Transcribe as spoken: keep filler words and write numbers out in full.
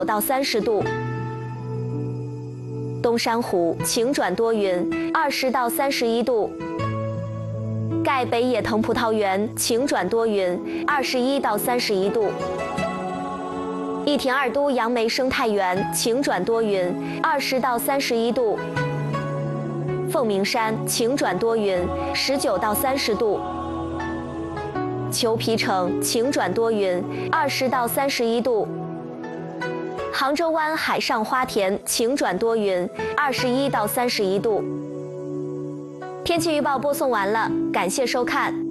到三十度。东山湖晴转多云，二十到三十一度。盖北野藤葡萄园晴转多云，二十一到三十一度。益田二都杨梅生态园晴转多云，二十到三十一度。凤鸣山晴转多云，十九到三十度。裘皮城晴转多云，二十到三十一度。杭州湾海上花田晴转多云，二十一到三十一度。天气预报播送完了，感谢收看。